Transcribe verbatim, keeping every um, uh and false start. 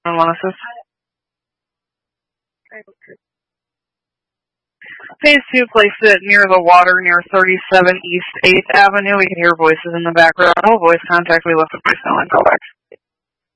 one assist. Phase two placed it near the water near thirty-seven East eighth Avenue. We can hear voices in the background. No voice contact. We left the voicemail and call back.